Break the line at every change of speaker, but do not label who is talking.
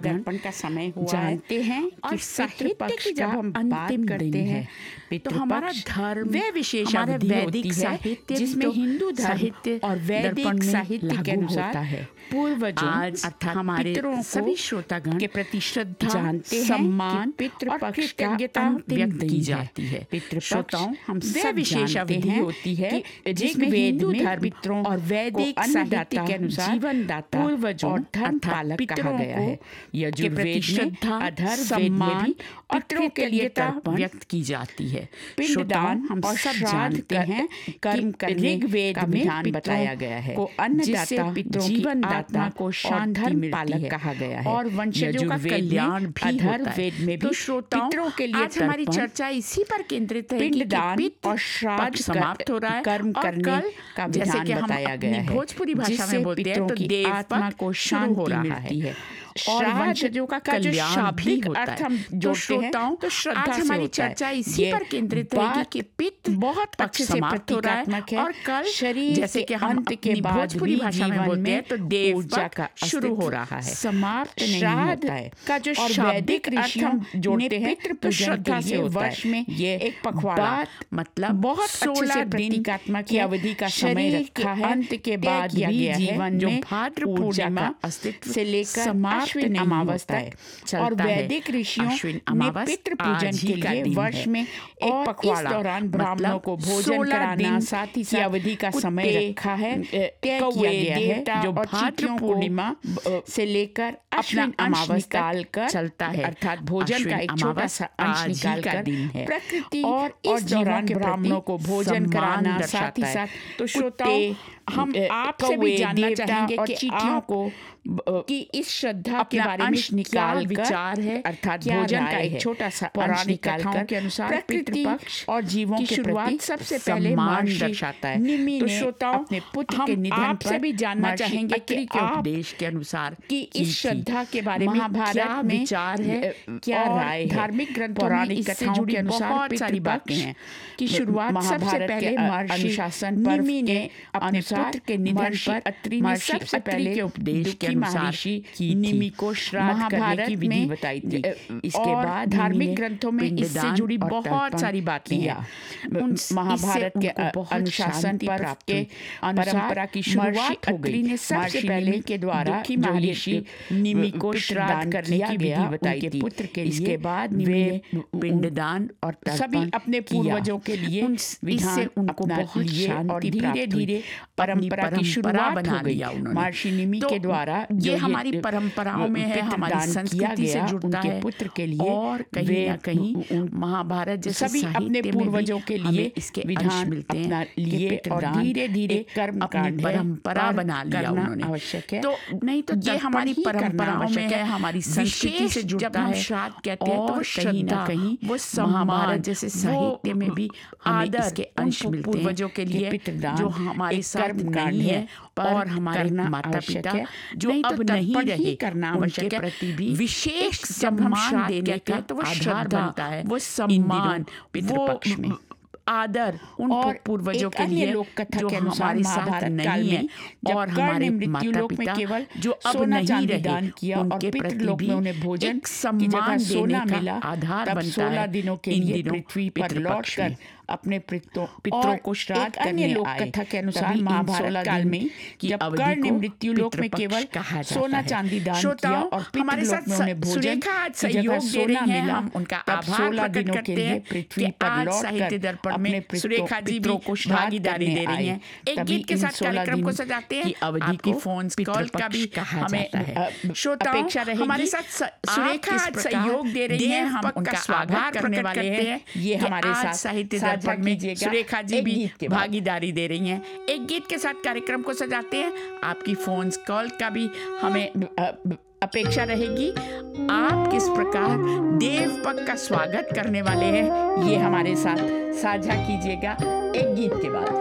दर्पण का समय हुआ
जानते हैं
और
कि
साहित्य की जब हम बात
अंतिम
करते
दिन
हैं
है,
तो हमारा धर्म
वे विशेष
हमारे
अवधि
वैदिक
होती है
साहित्य
जिसमें
तो
हिंदू धर्म
साहित्य
और वैदिक
दर्पण में
साहित्य के
लागू
अनुसार
होता है।
पूर्वजों
आज
अर्थात
हमारे
पितरों
सभी
को
श्रोतागण
के प्रति श्रद्धा
जानते हैं
सम्मान
कि पितृपक्ष
और
का
कृतज्ञता
अंतिम
व्यक्त
दिन
की
है।
जाती है।
पितृपक्ष
श्रोताओं,
हम
वे
सब
विशेष
जानते
अवधि
हैं
होती है
कि
जिसमें
वेद
हिंदू
में
धर्म
पितरों
और वैदिक
को
साहित्य
अन्नदाता,
के अनुसार
जीवनदाता
पूर्वजों
और धर्म
अर्थात
पालक कहा
पितरों
गया
को
है। यजुर्वेद में
श्रद्धा,
अधर्ववेद में
सम्मान
भी
और
पितरों के लिए
कृतज्ञता
तर्पण
व्यक्त की जाती है।
पिंडदान हम
और
सब
श्राद्ध
जानते हैं
कर्म
कि
करने
ऋग्वेद
का
में
विधान
पितरों
बताया गया है
को अन्नदाता,
जिससे पितरों की
जीवनदाता
आत्मा को
और
शांति
धर्म
मिलती
पालक
है
कहा गया है।
और वंशजों का
यजुर्वेद
कल्याण
में
भी होता है।
अधर्ववेद में
तो
भी
श्रोताओं,
पितरों के लिए
आज हमारी
तर्पण,
चर्चा इसी पर केंद्रित है कि
पिंडदान
पितृ
और श्राद्ध
पक्ष समाप्त हो रहा है
कर्म
और
करने
कल
का
जैसे
विधान
कि हम
बताया गया
अपनी
है,
भोजपुरी भाषा
जिससे
में बोलते हैं
पितरों
तो
की
देव
आत्मा
पक्ष
को
शुरू हो
शांति
रहा
मिलती
है
है।
और
श्राद्ध
वंशजों का
का जो
कल्याण भी
शाब्दिक
होता
अर्थ
है।
हम
तो
जोड़ते हैं
श्रोताओं,
तो श्रद्धा
आज
से
हमारी
होता है।
चर्चा इसी
ये
पर केंद्रित रहेगी
बात
कि पितृ
बहुत
पक्ष
अच्छे से
समाप्त हो रहा है
प्रतीकात्मक है।
और कल
शरीर
जैसे
के
कि हम
अंत के
अपनी
बाद
भोजपुरी
भी
भाषा में
जीवन
बोलते हैं
में
तो देव
ऊर्जा का
पक्ष शुरू हो
अस्तित्व
रहा है,
समाप्त नहीं
श्राद्ध
होता है।
का जो
और
शाब्दिक
वैदिक
अर्थ
ऋषियों
हम जोड़ते हैं
पितृ
तो
पूजन
श्रद्धा
के
से
लिए
होता
वर्ष
है।
में
ये
एक पखवाड़ा
बात मतलब
बहुत अच्छे
16
से
दिन
प्रतीकात्मक
की
है।
अवधि का समय
शरीर
रखा
के
है।
अंत के
तय
बाद
किया
भी
गया है
जीवन
जो
में
भाद्र
ऊर्जा
पूर्णिमा
का अस्तित्व
से लेकर
समाप्त
अश्विन
नहीं
अमावस
होता
तक
है।
चलता
और
है।
वैदिक ऋषियों
अश्विन
ने
अमावस
पितृ पूजन
आज ही
के
का
लिए
दिन
वर्ष
है।
में एक
और
पखवाड़ा
इस दौरान
ब्राह्मणों
मतलब
को भोजन
16
कराना,
दिन
साथ ही
की
साथ
अवधि का
कुत्ते,
समय रखा है, तय किया
कौवे,
गया है
देवता
जो
और
भाद्र
चींटियों को
पूर्णिमा
से लेकर
अपना
अश्विन
अंश
अमावस
निकाल
तक
चलता है।
अर्थात भोजन
अश्विन
का एक छोटा
अमावस
सा अंश
आज ही
निकाल
का
कर
दिन है।
प्रकृति
और
और
इस दौरान
जीवों के
ब्राह्मणों
प्रति
को भोजन
सम्मान
कराना, साथ
दर्शाता
ही
है।
साथ
तो
श्रोताओं, हम आपसे भी
कौवे,
जानना
देवता
चाहेंगे
और
कि
चींटियों
आप
को कि इस श्रद्धा के
अपना
बारे में
अंश
क्या
निकाल कर
विचार है,
अर्थात
क्या
भोजन
राय
का एक
है।
छोटा सा अंश
पौराणिक
निकाल
कथाओं
कर
के अनुसार
प्रकृति
पितृपक्ष और जीवों
की
के
शुरुआत
प्रति
सबसे पहले
सम्मान
महर्षि
दर्शाता है।
निमि
तो
ने
श्रोताओं,
अपने पुत्र
हम
के निधन
आपसे
पर
भी जानना
महर्षि
चाहेंगे कि
अत्रि के
आप
उपदेश के अनुसार
कि
की
इस
थी।
श्रद्धा के बारे में
महाभारत
क्या
में
विचार है,
क्या
और
राय है।
धार्मिक ग्रंथों में
पौराणिक
इससे
कथाओं
जुड़ी
के अनुसार
बहुत सारी बातें हैं
की शुरुआत सबसे
महाभारत
पहले
के
महर्षि
अनुशासन पर्व
निमि ने
के
अपने
अनुसार
पुत्र के निधन
महर्षि
पर
अत्रि ने सबसे पहले
के उपदेश के
दुखी
अनुसार
महर्षि
की
निमि
थी।
को श्राद्ध करने की विधि
में
बताई थी।
इसके
और
बाद
धार्मिक ग्रंथों में इससे
पिंडदान
जुड़ी
और
बहुत
तर्पण
सारी बातें
किया।
हैं। महाभारत के अनुशासन पर्व के परंपरा की शुरुआत हो गई। ने सबसे पहले के द्वारा दुखी महर्षि निमि को श्राद्ध करने की विधि बताई थी। पुत्र के इसके बाद वे पिंडदान और सभी अपने पूर्वजों के लिए इससे उनको बहुत शांति और धीरे धीरे परंपरा की शुरुआत हो गई। महर्षि निमि के द्वारा
ये हमारी परंपराओं में है, हमारी संस्कृति से जुड़ता है।
पुत्र के लिए
और कहीं ना कहीं महाभारत जैसे
सभी अपने पूर्वजों के लिए
इसके
विधान
मिलते हैं
अपना लिए और धीरे धीरे कर्म
अपनी परंपरा बना लिया उन्होंने।
आवश्यक है।
तो नहीं तो ये हमारी परंपराओं में है, हमारी संस्कृति से जुड़ता
जब हम
है।
श्राद्ध कहते हैं तो
और
कहीं ना कहीं
वो
महाभारत जैसे साहित्य में भी
आदर
इसके अंश मिलते हैं।
पूर्वजों के लिए
पितृदान
जो हमारे
एक
साथ
कर्मकांड
नहीं है
और हमारे
माता पिता
जो
नहीं तो
अब नहीं
तत्पर
रहे
ही करना आवश्यक
उनके
है।
प्रति भी
विशेष
एक
जब हम
सम्मान
श्राद्ध
देने
कहते
का
हैं तो वो
आधार
श्रद्धा,
बनता है
वो
इन
सम्मान,
दिनों पितृपक्ष में।
आदर उन
और
पूर्वजों
एक
के
अन्य
लिए
लोक कथा
जो
के अनुसार
हमारे साथ
महाभारत काल
नहीं है
में जब
और
कर्ण
हमारे
ने मृत्यु
माता
लोक में
पिता
केवल
जो अब
सोना
नहीं
चांदी
रहे
दान किया और
उनके प्रति
पितृलोक
भी
में उन्हें भोजन
एक
की जगह
सम्मान
सोना
देने का
मिला।
आधार
तब
बनता
16
है
दिनों के
इन
लिए
दिनों
पृथ्वी पर
पितृपक्ष
लौटकर
में।
अपने पितरों को श्राद्ध करने
लोक
आए।
कथा के अनुसार
तभी इन
महाभारत
16
काल
दिन
में
की
जब
अवधि
कर्ण ने
को
मृत्यु लोक में
पितृपक्ष
केवल
कहा जाता
सोना
है।
चांदी दान
श्रोताओं,
किया और
हमारे
पितृलोक
साथ
में उन्हें भोजन सुरेखा आज
की जगह
सहयोग दे
सोना
रही हैं।
मिला।
हम उनका
तब
आभार
16
प्रकट
दिनों के
करते
लिए
हैं
पृथ्वी
कि
पर
आज
लौटकर
साहित्य दर्पण में
अपने
सुरेखा जी भी
पितरों को श्राद्ध
भागीदारी
करने
दे रही हैं।
आए।
एक
तभी
गीत के
इन
साथ
16
कार्यक्रम को
दिन
सजाते हैं।
की अवधि
आपकी
को
फोन कॉल का भी
पितृपक्ष कहा
हमें
जाता है।
श्रोताओं
अपेक्षा रहेगी
हमारे साथ सुरेखा
इस
आज
प्रकार
सहयोग दे रही हैं। हम
देवपक्ष
उनका
का स्वागत
आभार
करने
प्रकट
वाले
करते
हैं।
हैं।
ये
कि
हमारे
आज
साथ
साहित्य
साझा
दर्पण में
कीजिएगा
सुरेखा जी
एक
भी
गीत के बाद।
भागीदारी दे रही हैं। एक गीत के साथ कार्यक्रम को सजाते हैं। आपकी फोन कॉल का भी हमें अपेक्षा रहेगी। आप किस प्रकार देवपक्ष का स्वागत करने वाले हैं ये हमारे साथ साझा कीजिएगा एक गीत के बाद।